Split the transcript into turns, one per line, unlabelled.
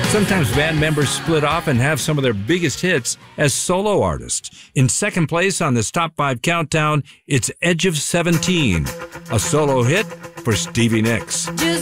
Sometimes band members split off and have some of their biggest hits as solo artists. In second place on this Top 5 countdown, it's Edge of 17, a solo hit for Stevie Nicks.